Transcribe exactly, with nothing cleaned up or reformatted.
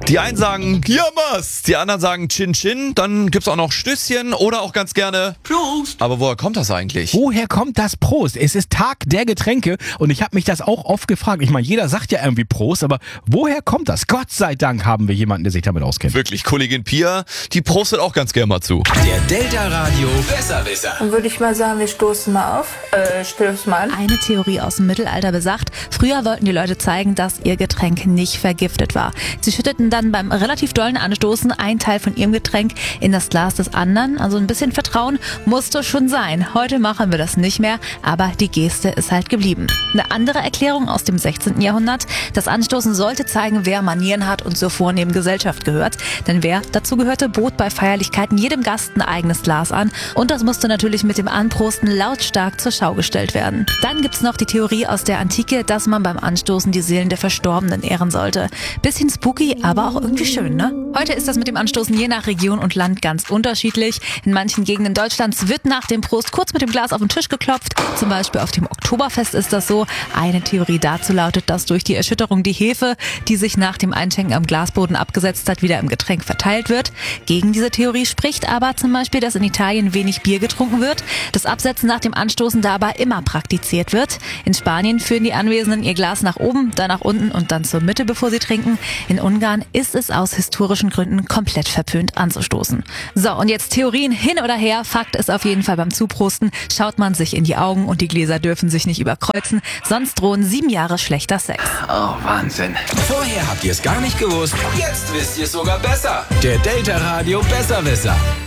Die einen sagen Jammers, die anderen sagen Chin Chin, dann gibt's auch noch Stößchen oder auch ganz gerne Prost. Aber woher kommt das eigentlich? Woher kommt das Prost? Es ist Tag der Getränke und ich habe mich das auch oft gefragt. Ich meine, jeder sagt ja irgendwie Prost, aber woher kommt das? Gott sei Dank haben wir jemanden, der sich damit auskennt. Wirklich, Kollegin Pia, die prostet auch ganz gerne mal zu. Der Delta Radio Besserwisser. Dann würde ich mal sagen, wir stoßen mal auf. Äh, stoßen mal an. Eine Theorie aus dem Mittelalter besagt, früher wollten die Leute zeigen, dass ihr Getränk nicht vergiftet war. Sie schütteten dann beim relativ dollen Anstoßen einen Teil von ihrem Getränk in das Glas des anderen. Also ein bisschen Vertrauen musste schon sein. Heute machen wir das nicht mehr, aber die Geste ist halt geblieben. Eine andere Erklärung aus dem sechzehnten Jahrhundert. Das Anstoßen sollte zeigen, wer Manieren hat und zur vornehmen Gesellschaft gehört. Denn wer dazu gehörte, bot bei Feierlichkeiten jedem Gast ein eigenes Glas an. Und das musste natürlich mit dem Anprosten lautstark zur Schau gestellt werden. Dann gibt's noch die Theorie aus der Antike, dass man beim Anstoßen die Seelen der Verstorbenen ehren sollte. Bisschen spooky, aber auch irgendwie schön, ne? Heute ist das mit dem Anstoßen je nach Region und Land ganz unterschiedlich. In manchen Gegenden Deutschlands wird nach dem Prost kurz mit dem Glas auf den Tisch geklopft. Zum Beispiel auf dem Oktoberfest ist das so. Eine Theorie dazu lautet, dass durch die Erschütterung die Hefe, die sich nach dem Einschenken am Glasboden abgesetzt hat, wieder im Getränk verteilt wird. Gegen diese Theorie spricht aber zum Beispiel, dass in Italien wenig Bier getrunken wird, das Absetzen nach dem Anstoßen da aber immer praktiziert wird. In Spanien führen die Anwesenden ihr Glas nach oben, dann nach unten und dann zur Mitte, bevor sie trinken. In Ungarn ist es aus historischen Gründen komplett verpönt anzustoßen. So, und jetzt Theorien hin oder her. Fakt ist auf jeden Fall, beim Zuprosten schaut man sich in die Augen und die Gläser dürfen sich nicht überkreuzen, sonst drohen sieben Jahre schlechter Sex. Oh, Wahnsinn. Vorher habt ihr es gar nicht gewusst, jetzt wisst ihr es sogar besser. Der Delta Radio Besserwisser.